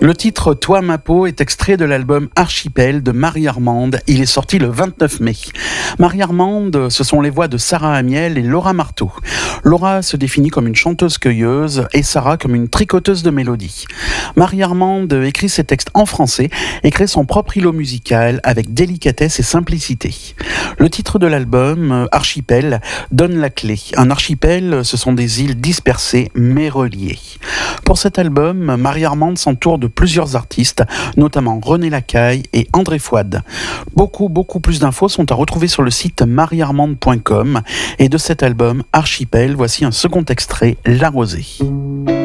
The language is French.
Le titre « Toi ma peau » est extrait de l'album Archipel de Marie-Armande. Il est sorti le 29 mai. Marie-Armande, ce sont les voix de Sarah Amiel et Laura Marteau. Laura se définit comme une chanteuse-cueilleuse et Sarah comme une tricoteuse de mélodies. Marie-Armande écrit ses textes en français et crée son propre îlot musical avec délicatesse et simplicité. Le titre de l'album, Archipel, donne la clé. Un archipel, ce sont des îles dispersées mais reliées. Pour cet album, Marie-Armande s'entoure de plusieurs artistes, notamment René Lacaille et André Fouad. Beaucoup plus d'infos sont à retrouver sur le site mariearmande.com. Et de cet album, Archipel, voici un second extrait, La Rosée.